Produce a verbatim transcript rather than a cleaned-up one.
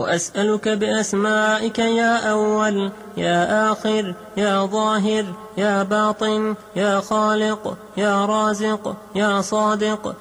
وأسألك بأسمائك يا أول يا آخر يا ظاهر يا باطن يا خالق يا رازق يا صادق